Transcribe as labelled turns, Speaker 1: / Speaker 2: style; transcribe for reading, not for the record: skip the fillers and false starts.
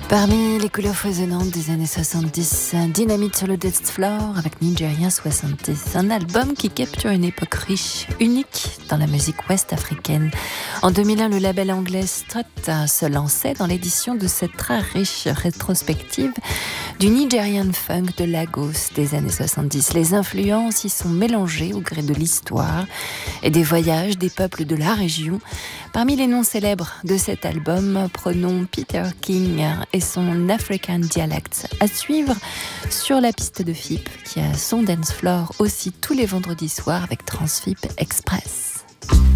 Speaker 1: Parmi les couleurs foisonnantes des années 70, Dynamite sur le Dance Floor avec Nigerian 70, un album qui capture une époque riche, unique dans la musique ouest africaine. En 2001, le label anglais Strut se lançait dans l'édition de cette très riche rétrospective du Nigerian funk de Lagos des années 70. Les influences y sont mélangées au gré de l'histoire et des voyages des peuples de la région. Parmi les noms célèbres de cet album, prenons Peter King et son African Dialect, à suivre sur la piste de FIP qui a son dance floor aussi tous les vendredis soirs avec Transfip Express.